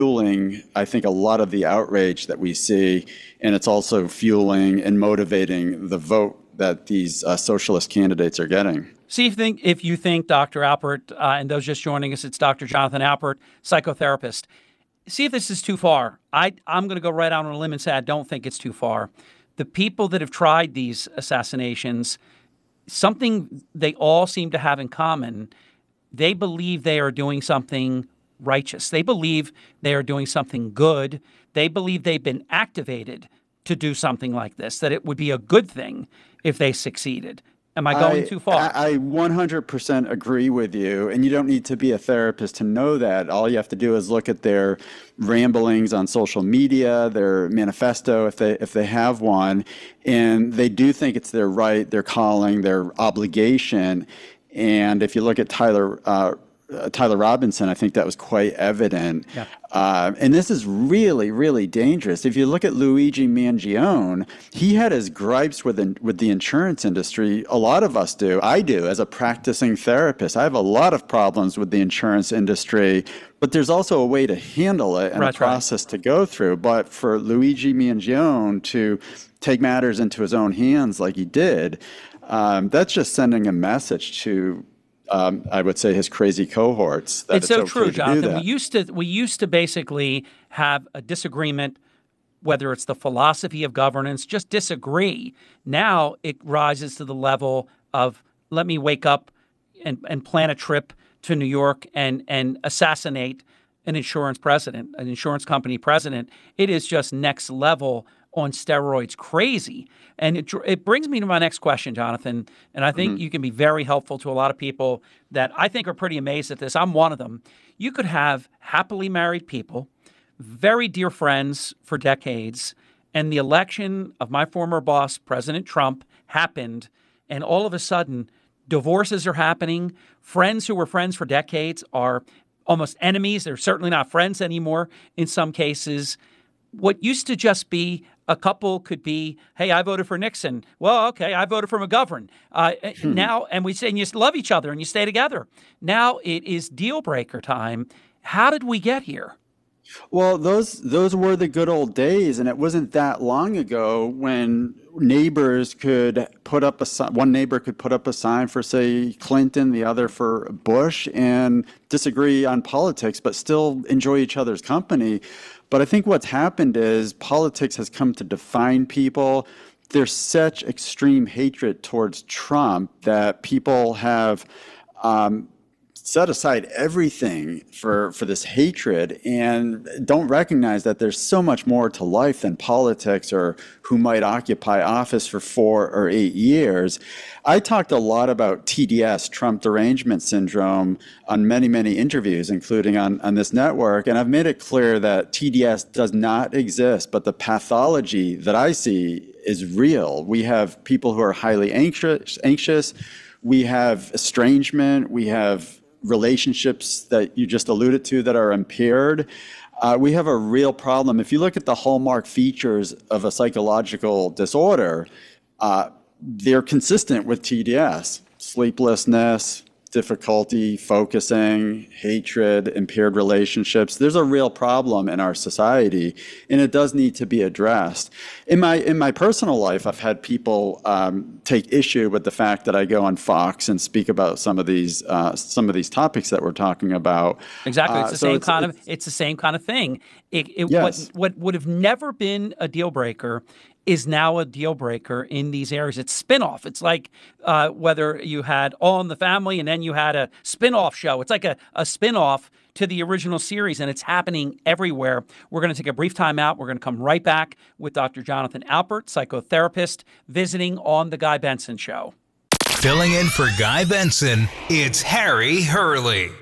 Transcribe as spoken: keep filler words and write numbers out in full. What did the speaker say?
fueling, I think, a lot of the outrage that we see, and it's also fueling and motivating the vote that these uh, socialist candidates are getting. See if, think, if you think, Doctor Alpert, uh, and those just joining us, it's Doctor Jonathan Alpert, psychotherapist. See if this is too far. I, I'm going to go right out on a limb and say I don't think it's too far. The people that have tried these assassinations, something they all seem to have in common, they believe they are doing something righteous. They believe they are doing something good. They believe they've been activated to do something like this, that it would be a good thing if they succeeded. Am I going I, too far? I, I one hundred percent agree with you, and you don't need to be a therapist to know that. All you have to do is look at their ramblings on social media, their manifesto, if they if they have one, and they do think it's their right, their calling, their obligation. And if you look at Tyler uh, uh, Tyler Robinson, I think that was quite evident. Yeah. Uh, and this is really, really dangerous. If you look at Luigi Mangione, he had his gripes with in, with the insurance industry. A lot of us do. I do as a practicing therapist. I have a lot of problems with the insurance industry, but there's also a way to handle it and Right, a process right. to go through. But for Luigi Mangione to take matters into his own hands like he did, um, that's just sending a message to Um, I would say his crazy cohorts. That it's, it's so okay true, Jonathan. We used to we used to basically have a disagreement, whether it's the philosophy of governance, just disagree. Now it rises to the level of let me wake up and, and plan a trip to New York and and assassinate an insurance president, an insurance company president. It is just next level on steroids crazy. And it, it brings me to my next question, Jonathan, and I think mm-hmm. you can be very helpful to a lot of people that I think are pretty amazed at this. I'm one of them. You could have happily married people, very dear friends for decades, and the election of my former boss, President Trump, happened, and all of a sudden, divorces are happening. Friends who were friends for decades are almost enemies. They're certainly not friends anymore in some cases. What used to just be a couple could be, hey, I voted for Nixon. Well, okay, I voted for McGovern. Uh, hmm. Now, and we say, and you love each other and you stay together. Now it is deal breaker time. How did we get here? Well, those those were the good old days, and it wasn't that long ago when neighbors could put up a one neighbor could put up a sign for, say, Clinton, the other for Bush, and disagree on politics, but still enjoy each other's company. But I think what's happened is politics has come to define people. There's such extreme hatred towards Trump that people have um, set aside everything for, for this hatred and don't recognize that there's so much more to life than politics or who might occupy office for four or eight years. I talked a lot about T D S, Trump Derangement Syndrome, on many, many interviews, including on, on this network. And I've made it clear that T D S does not exist, but the pathology that I see is real. We have people who are highly anxious, anxious. We have estrangement. We have relationships that you just alluded to that are impaired. Uh, we have a real problem. If you look at the hallmark features of a psychological disorder, uh, they're consistent with T D S: sleeplessness, difficulty focusing, hatred, impaired relationships. There's a real problem in our society, and it does need to be addressed. In my in my personal life, I've had people um, take issue with the fact that I go on Fox and speak about some of these uh, some of these topics that we're talking about. Exactly, it's the uh, so same it's, kind it's, of it's the same kind of thing. It, it, yes. what, what would have never been a deal breaker is now a deal breaker in these areas. It's spin-off. It's like uh, whether you had All in the Family and then you had a spin-off show. It's like a, a spin-off to the original series, and it's happening everywhere. We're going to take a brief time out. We're going to come right back with Doctor Jonathan Alpert, psychotherapist, visiting on The Guy Benson Show. Filling in for Guy Benson, it's Harry Hurley.